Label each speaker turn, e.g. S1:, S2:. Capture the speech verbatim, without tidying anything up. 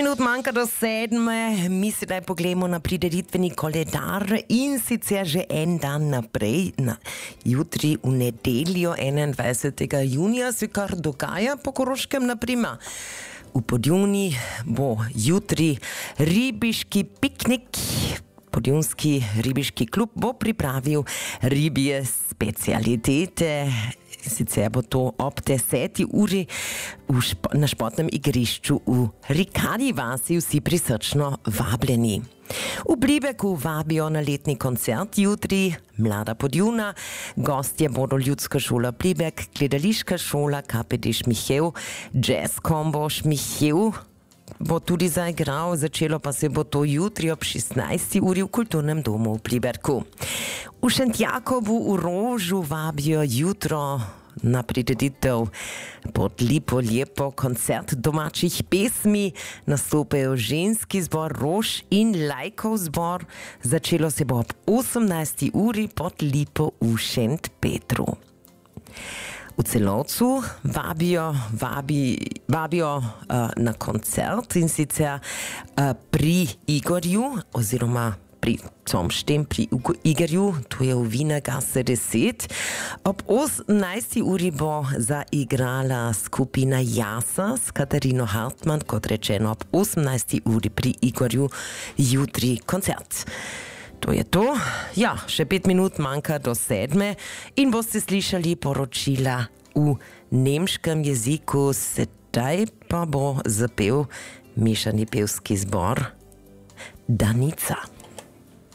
S1: Minut manjka do sedme, mi sedaj pogledamo na prideditveni koledar in sicer že en dan naprej, na jutri v nedeljo enaindvajsetega junija se kar dogaja po Koroškem naprimer. V Podjuni bo jutri ribiški piknik. Podjunski ribiški klub bo pripravil ribje specialitete. Sicer bo to ob deseti uri v špo, na športnem igrišču v Rikadi vasi, vsi prisrčno vabljeni. V Plibeku vabijo na letni koncert jutri Mlada Podjuna, gostje bodo Ljudska šola Plibek, Gledališka šola K P D Šmichev, Jazz Combo Šmichev bo tudi zaigral, začelo pa se bo to jutri ob šestnajsti uri v Kulturnem domu v Pliberku. V Šentjakobu v Rožu vabijo jutro na prireditev Pod lipo lepo koncert domačih pesmi, nastopajo ženski zbor Rož in Lajkov zbor, začelo se bo ob osemnajsti uri Pod lipo v Šentpetru. V Celovcu vabijo, vabi, vabijo uh, na koncert in sicer uh, pri Igorju oziroma pri Comštem, pri Igorju, to je v Wienergasse deset. Ob osemnajsti uri bo zaigrala skupina Jasa s Katarino Hartmann, kot rečeno ob osemnajsti uri pri Igorju jutri koncert. To je to. Ja, še pet minut manjka do sedme in boste slišali poročila v nemškem jeziku, sedaj pa bo zapel mešani pevski zbor Danica.